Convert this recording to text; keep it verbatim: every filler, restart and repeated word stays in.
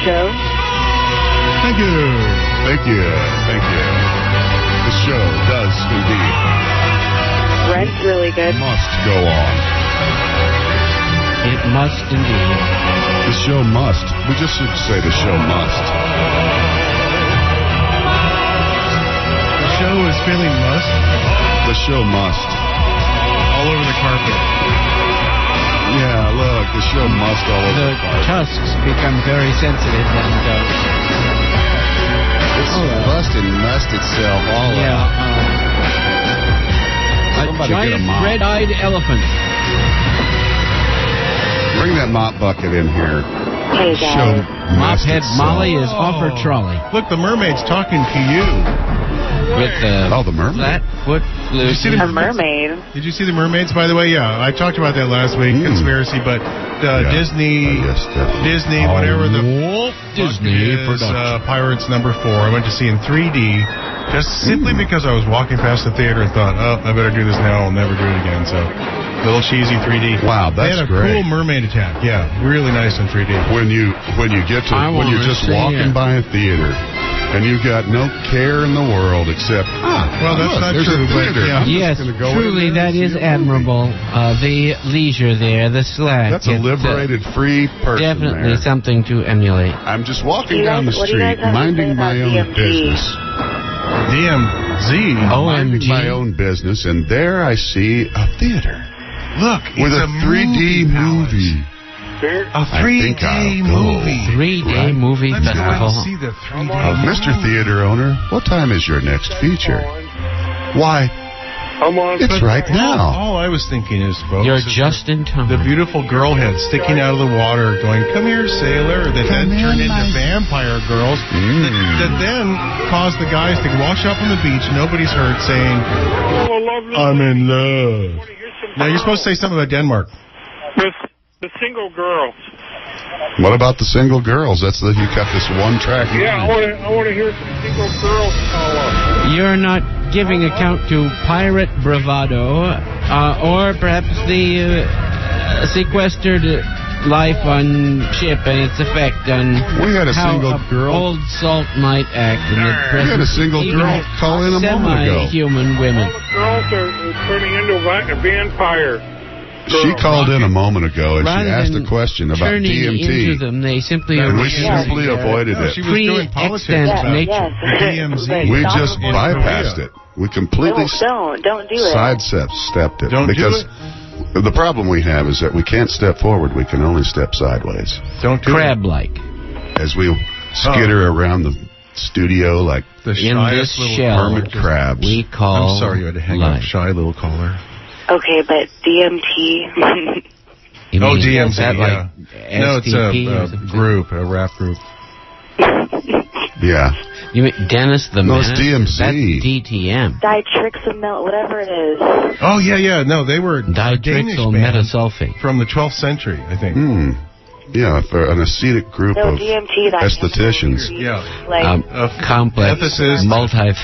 show. Thank you. Thank you. Thank you. The show does indeed. Rent's really good. Must go on. It must indeed. The show must. We just should say the show must. The show is feeling must. The show must. All over the carpet. Yeah, look, the show must all over The the carpet. tusks become very sensitive and uh, It's oh, uh, busted and must itself all yeah, up. uh, a Somebody get a giant mop. red-eyed elephant. Bring that mop bucket in here. Hey, Show guys. must Mophead itself. Molly is off her Oh. trolley Look, the mermaid's talking to you. with the Oh, the mermaid. flat-foot you see Lucy. the A mermaid. Did you see the mermaids, by the way? Yeah, I talked about that last week, Mm. conspiracy, but uh, Yeah. Disney, Uh, yes, definitely. Disney, whatever the Walt Disney is, production. uh, Pirates number four. I went to see in three D, just simply because I was walking past the theater and thought, oh, I better do this now. I'll never do it again. So, little cheesy three D. Wow, They that's had a great. cool mermaid attack. Yeah, really nice in three D. When you when you get to I when you're wanna just see walking it. by a theater and you've got no care in the world except ah, Well, that's look, not there's true, a but, theater. yeah. I'm just Yes, gonna go in truly, there that and is see a movie. admirable. Uh, the leisure there, the slack. That's a it's, uh, liberated, free person Definitely there. something to emulate. I'm just walking You down guys- the what do you street, guys have to say minding my about own D M T? business. D M Z. O M Minding G. my own business, and there I see a theater Look, with it's a three D movie. A three think D I'll go. movie. three-day Right. movie Let's go festival. and see the three D Uh, Mister Theater Owner, what time is your next feature? Why, I'm on. it's right now. All I was thinking is, folks, You're is just in time. the beautiful girl head sticking out of the water going, come here, sailor, that Come then in, turned into my- vampire girls, Mm. that, that then caused the guys to wash up on the beach, nobody's hurt, saying, I'm in love. Now, you're supposed to say something about Denmark. The, the single girls. What about the single girls? That's the you got this one track. Yeah, I want to. I want to hear some single girls call up. You're not giving account to pirate bravado, uh, or perhaps the uh, sequestered life on ship and its effect on We had a how single a girl. old salt might act in the We presence had a single even girl call in a moment ago. semi-human women. All the girls are, are turning into a va- a vampire. She called in a moment ago and Rather she asked than a question about turning D M into T, them, they simply and we Yeah. simply avoided No, it. she was doing politics Pre-extant about nature. Yes. D M Z. But We stop just it. bypassed it. We completely Don't, don't, don't do it. sidestepped stepped it Don't do because it? the problem we have is that we can't step forward. We can only step sideways Don't do Crab-like. as we skitter around the studio like it. The In shyest this little shell, hermit crabs. we call I'm sorry you had to hang life. up, shy little caller. Okay, but D M T. You Oh, mean, D M is Z, that yeah. like No, it's S T P a, or a something? group, a rap group. yeah. You mean Dennis the No, it's Menace? D M Z. That's D T M. Ditrixamel, whatever it is. Oh, yeah, yeah. No, they were a Danish Ditrixyl band metasulfate. from the twelfth century, I think. Hmm. Yeah, for an ascetic group No, of D M T, that's estheticians. Yeah. Like, Um, Uh, complex, ethicist. multi